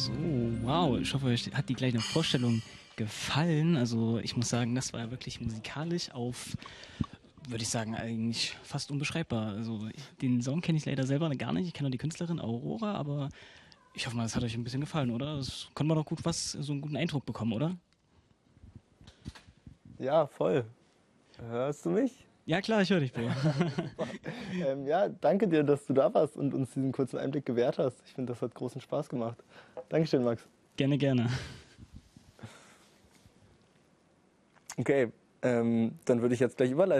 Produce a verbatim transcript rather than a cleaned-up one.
So, wow. Ich hoffe, euch hat die kleine Vorstellung gefallen. Also ich muss sagen, das war ja wirklich musikalisch auf, würde ich sagen, eigentlich fast unbeschreibbar. Also den Song kenne ich leider selber gar nicht. Ich kenne nur die Künstlerin Aurora, aber ich hoffe mal, das hat euch ein bisschen gefallen, oder? Das konnte man doch gut was, so einen guten Eindruck bekommen, oder? Ja, voll. Hörst du mich? Ja klar, ich höre dich, Bro. Ähm, ja, danke dir, dass du da warst und uns diesen kurzen Einblick gewährt hast. Ich finde, das hat großen Spaß gemacht. Dankeschön, Max. Gerne, gerne. Okay, ähm, dann würde ich jetzt gleich überleiten.